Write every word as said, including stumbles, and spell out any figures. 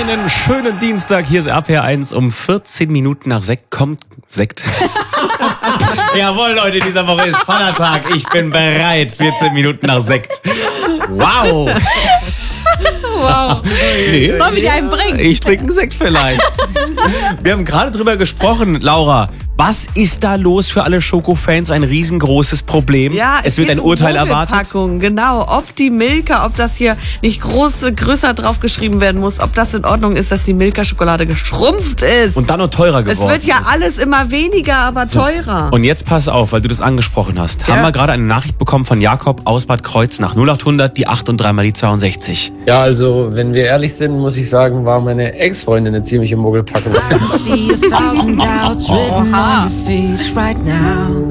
Einen schönen Dienstag, hier ist R P R eins um vierzehn Minuten nach Sekt. Kommt Sekt. Jawohl, Leute, dieser Woche ist Vatertag. Ich bin bereit. vierzehn Minuten nach Sekt. Wow. Wow. Nee, Sollen wir dir einen bringen? ich trinke einen Sekt vielleicht. Wir haben gerade drüber gesprochen, Laura. Was ist da los für alle Schokofans? Ein riesengroßes Problem. Ja, es, es wird geht ein um Urteil erwartet. Mogelpackung, genau. Ob die Milka, ob das hier nicht groß, größer draufgeschrieben werden muss, ob das in Ordnung ist, dass die Milka-Schokolade geschrumpft ist. Und dann noch teurer geworden. Es wird ja ist. alles immer weniger, aber So. teurer. Und jetzt pass auf, weil du das angesprochen hast. Ja. Haben wir gerade eine Nachricht bekommen von Jakob aus Bad Kreuznach. null acht hundert, die acht und drei mal die zweiundsechzig. Ja, also, wenn wir ehrlich sind, muss ich sagen, war meine Ex-Freundin eine ziemliche Mogelpackung. See a thousand doubts written on your face right now.